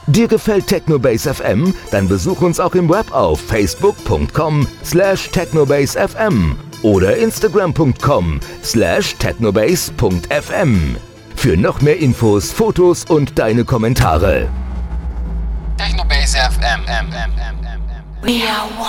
Dir gefällt Technobase FM? Dann besuch uns auch im Web auf facebook.com/technobasefm oder instagram.com/technobase.fm. Für noch mehr Infos, Fotos und deine Kommentare. Technobase FM. We are one.